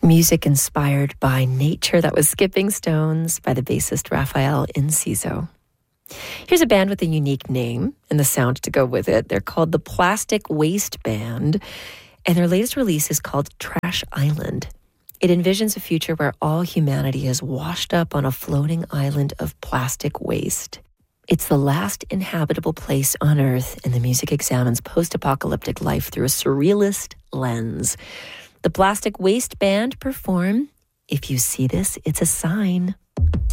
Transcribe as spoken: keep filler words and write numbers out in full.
Music inspired by nature that was skipping stones by the bassist Raphael Inciso. Here's a band with a unique name and the sound to go with it. They're called the Plastic Waste Band, and their latest release is called Trash Island. It envisions a future where all humanity is washed up on a floating island of plastic waste. It's the last inhabitable place on Earth, and the music examines post-apocalyptic life through a surrealist lens. The Plastic Waste Band perform If You See This, It's a Sign.